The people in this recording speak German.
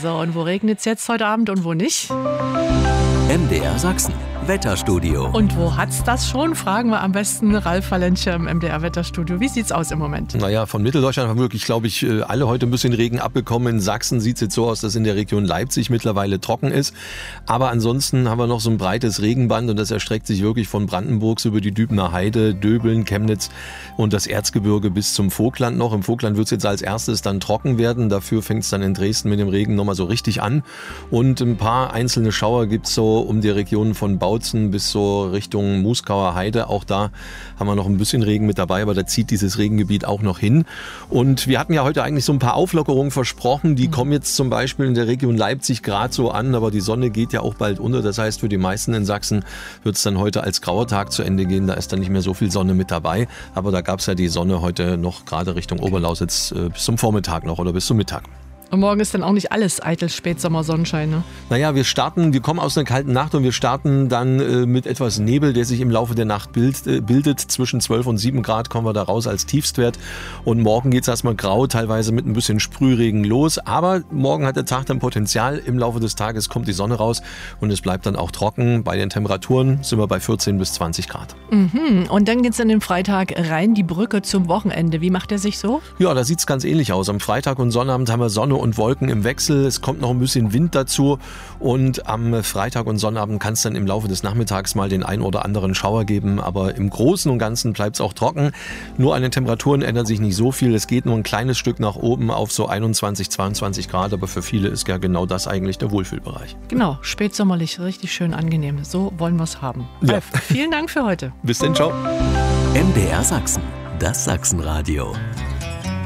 So, und wo regnet es jetzt heute Abend und wo nicht? MDR Sachsen, Wetterstudio. Und wo hat's das schon? Fragen wir am besten Ralf Valensche im MDR Wetterstudio. Wie sieht's aus im Moment? Naja, von Mitteldeutschland haben wirklich, glaube ich, alle heute ein bisschen Regen abbekommen. In Sachsen sieht es jetzt so aus, dass in der Region Leipzig mittlerweile trocken ist. Aber ansonsten haben wir noch so ein breites Regenband und das erstreckt sich wirklich von Brandenburgs über die Dübener Heide, Döbeln, Chemnitz und das Erzgebirge bis zum Vogtland noch. Im Vogtland wird es jetzt als erstes dann trocken werden. Dafür fängt es dann in Dresden mit dem Regen nochmal so richtig an. Und ein paar einzelne Schauer gibt es so um die Region von Bautzen bis so Richtung Muskauer Heide. Auch da haben wir noch ein bisschen Regen mit dabei, aber da zieht dieses Regengebiet auch noch hin. Und wir hatten ja heute eigentlich so ein paar Auflockerungen versprochen. Die kommen jetzt zum Beispiel in der Region Leipzig gerade so an, aber die Sonne geht ja auch bald unter. Das heißt, für die meisten in Sachsen wird es dann heute als grauer Tag zu Ende gehen. Da ist dann nicht mehr so viel Sonne mit dabei. Aber da gab es ja die Sonne heute noch gerade Richtung Oberlausitz bis zum Vormittag noch oder bis zum Mittag. Und morgen ist dann auch nicht alles eitel Spätsommersonnenschein, ne? Naja, wir kommen aus einer kalten Nacht und wir starten dann mit etwas Nebel, der sich im Laufe der Nacht bildet. Zwischen 12 und 7 Grad kommen wir da raus als Tiefstwert. Und morgen geht es erstmal grau, teilweise mit ein bisschen Sprühregen los. Aber morgen hat der Tag dann Potenzial. Im Laufe des Tages kommt die Sonne raus und es bleibt dann auch trocken. Bei den Temperaturen sind wir bei 14 bis 20 Grad. Mhm. Und dann geht es an den Freitag rein, die Brücke zum Wochenende. Wie macht er sich so? Ja, da sieht es ganz ähnlich aus. Am Freitag und Sonnabend haben wir Sonne und Wolken im Wechsel. Es kommt noch ein bisschen Wind dazu und am Freitag und Sonnabend kann es dann im Laufe des Nachmittags mal den ein oder anderen Schauer geben, aber im Großen und Ganzen bleibt es auch trocken. Nur an den Temperaturen ändert sich nicht so viel. Es geht nur ein kleines Stück nach oben auf so 21, 22 Grad, aber für viele ist ja genau das eigentlich der Wohlfühlbereich. Genau, spätsommerlich, richtig schön angenehm. So wollen wir es haben. Ja. Ralf, vielen Dank für heute. Bis dann, ciao. MDR Sachsen, das Sachsenradio.